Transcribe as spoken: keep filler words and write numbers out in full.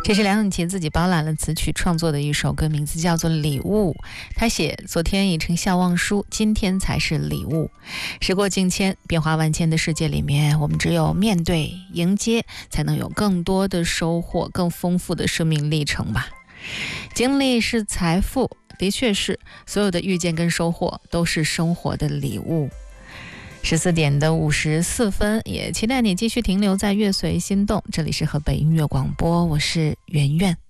这是梁咏琪自己包揽了词曲创作的一首歌，名字叫做《礼物》。他写昨天已成笑忘书，今天才是礼物。时过境迁，变化万千的世界里面，我们只有面对迎接，才能有更多的收获，更丰富的生命历程吧。经历是财富，的确是，所有的遇见跟收获都是生活的礼物。十四点的五十四分，也期待你继续停留在乐随心动。这里是河北音乐广播，我是圆圆。